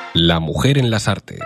La mujer en las artes.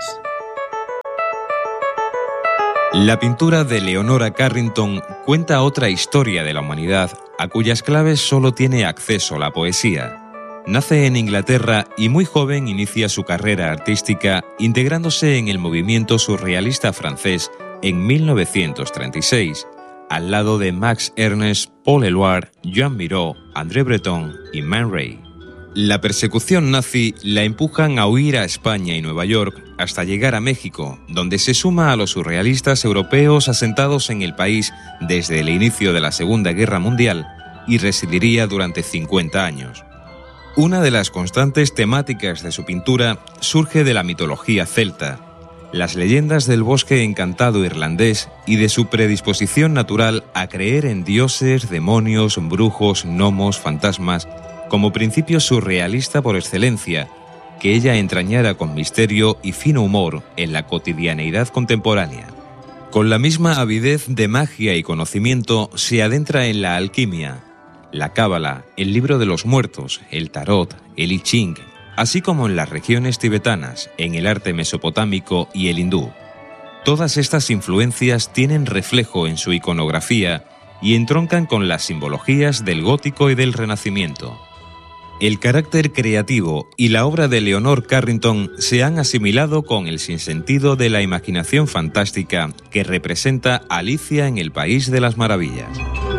La pintura de Leonora Carrington cuenta otra historia de la humanidad a cuyas claves solo tiene acceso la poesía. Nace en Inglaterra y muy joven inicia su carrera artística integrándose en el movimiento surrealista francés en 1936, al lado de Max Ernst, Paul Éluard, Joan Miró, André Breton y Man Ray. La persecución nazi la empujan a huir a España y Nueva York hasta llegar a México, donde se suma a los surrealistas europeos asentados en el país desde el inicio de la Segunda Guerra Mundial y residiría durante 50 años. Una de las constantes temáticas de su pintura surge de la mitología celta, las leyendas del bosque encantado irlandés y de su predisposición natural a creer en dioses, demonios, brujos, gnomos, fantasmas, como principio surrealista por excelencia, que ella entrañara con misterio y fino humor en la cotidianeidad contemporánea. Con la misma avidez de magia y conocimiento se adentra en la alquimia, la cábala, el libro de los muertos, el tarot, el I Ching, así como en las regiones tibetanas, en el arte mesopotámico y el hindú. Todas estas influencias tienen reflejo en su iconografía y entroncan con las simbologías del gótico y del renacimiento. El carácter creativo y la obra de Leonor Carrington se han asimilado con el sinsentido de la imaginación fantástica que representa Alicia en el País de las Maravillas.